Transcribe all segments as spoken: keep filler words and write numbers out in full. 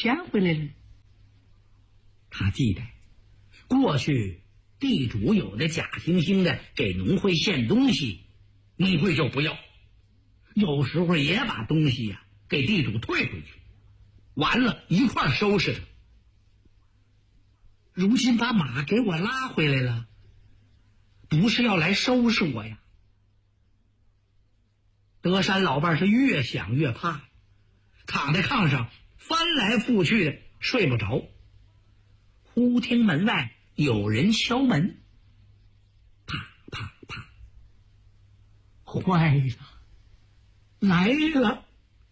钱回来了。他记得过去地主有的假惺惺的给农会献东西，农会就不要，有时候也把东西呀、啊、给地主退回去，完了一块收拾他。如今把马给我拉回来了，不是要来收拾我呀。德山老伴是越想越怕，躺在炕上翻来覆去的睡不着。忽听门外有人敲门，啪啪啪，坏了，来了。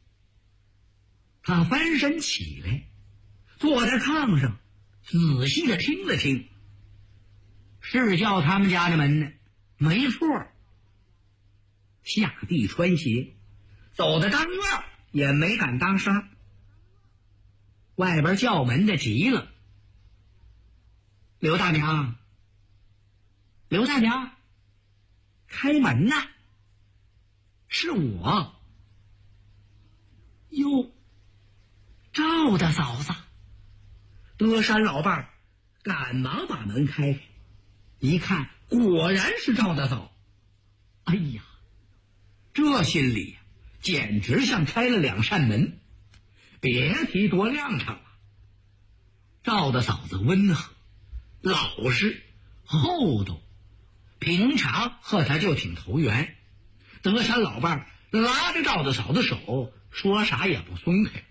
他翻身起来，坐在炕上仔细的听了听，是叫他们家的门呢，没错。下地穿鞋，走到当院也没敢当声。外边叫门的急了，刘大娘，刘大娘，开门呐！是我。哟，赵大嫂子。德山老伴儿赶忙把门开开，一看果然是赵大嫂。哎呀，这心里简直像开了两扇门，别提多亮堂了。赵大嫂子温和老实厚道，平常和他就挺投缘。德山老伴拉着赵大嫂子手，说啥也不松开。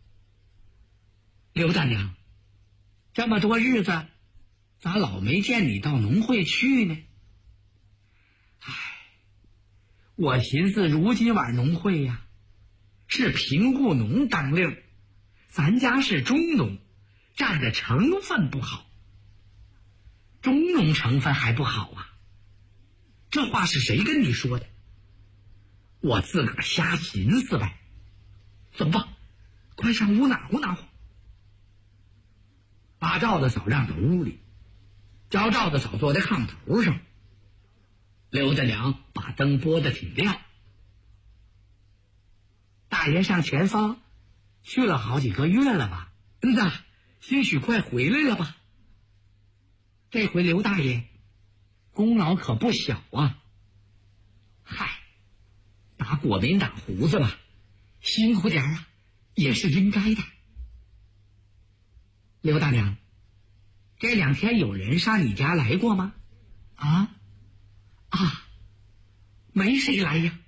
刘大娘，这么多日子咋老没见你到农会去呢？唉，我寻思如今晚农会呀、啊，是平务农当令，咱家是中农，占的成分不好。中农成分还不好啊？这话是谁跟你说的？我自个儿瞎寻思呗。走吧，快上屋暖和暖和。把赵大嫂让到屋里，叫赵大嫂坐在炕头上。刘大娘把灯拨得挺亮。大爷上前方去了好几个月了吧？嗯呐，兴许快回来了吧？这回刘大爷功劳可不小啊。嗨，打国民党胡子吧，辛苦点啊，也是应该的。刘大娘，这两天有人上你家来过吗？啊啊，没谁来呀。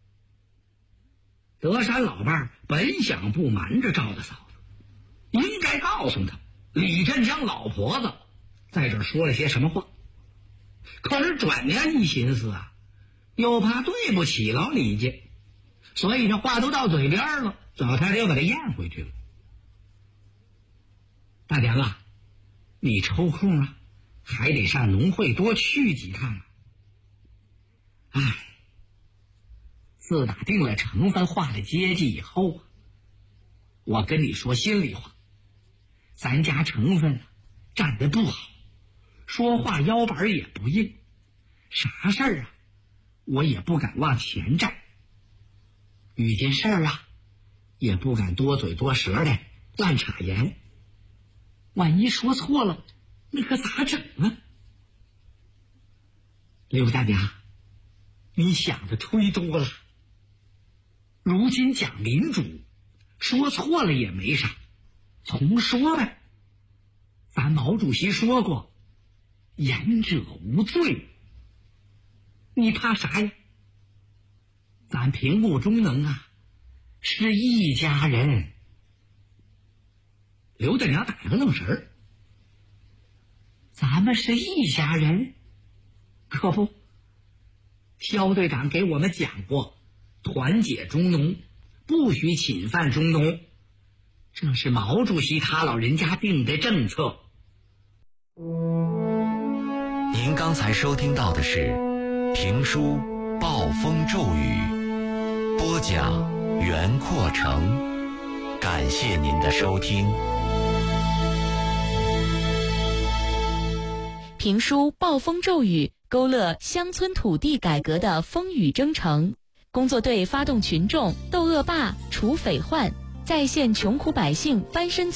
德山老伴本想不瞒着赵大嫂子，应该告诉他李振江老婆子在这儿说了些什么话，可是转念一寻思啊，又怕对不起老李家，所以这话都到嘴边了，老太太又把他咽回去了。大娘啊，你抽空啊，还得上农会多去几趟啊。唉，自打定了成分化的阶级以后啊，我跟你说心里话，咱家成分啊站得不好，说话腰板也不硬，啥事儿啊我也不敢往前站，遇见事儿啊也不敢多嘴多舌的乱插言，万一说错了那可咋整啊？刘大娘，你想的忒多了。如今讲民主，说错了也没啥，重说呗。咱毛主席说过，言者无罪。你怕啥呀？咱平务中农啊，是一家人。刘大娘打了个愣神儿，咱们是一家人？可不，肖队长给我们讲过，团结中农，不许侵犯中农，这是毛主席他老人家定的政策。 您刚才收听到的是评书《暴风骤雨》，播讲袁阔成，感谢您的收听。 评书《暴风骤雨》勾勒乡村土地改革的风雨征程，工作队发动群众斗恶霸、除匪患，再现穷苦百姓翻身